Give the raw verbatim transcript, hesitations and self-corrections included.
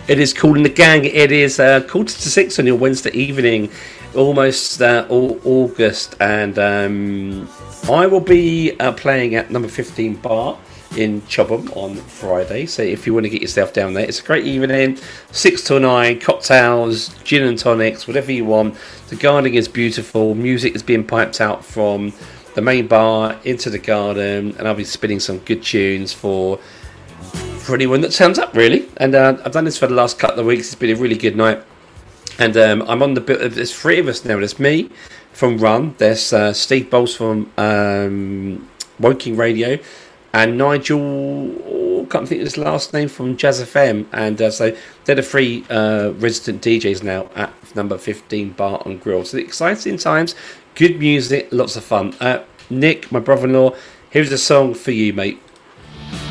It is Kool and the Gang. It is uh, quarter to six on your Wednesday evening, almost uh, all August, and um, I will be uh, playing at number fifteen Bar in Chobham on Friday. So if you want to get yourself down there, it's a great evening. Six till nine, cocktails, gin and tonics, whatever you want. The garden is beautiful. Music is being piped out from the main bar into the garden, and I'll be spinning some good tunes for. For anyone that turns up, really. And uh, I've done this for the last couple of weeks. It's been a really good night. And um, I'm on the bit. There's three of us now. There's me from Run. There's uh, Steve Bowles from um, Woking Radio. And Nigel, oh, can't think of his last name, from Jazz F M. And uh, so they're the three uh, resident D Js now at number fifteen Bar and Grill. So exciting times. Good music. Lots of fun. Uh, Nick, my brother-in-law, here's a song for you, mate.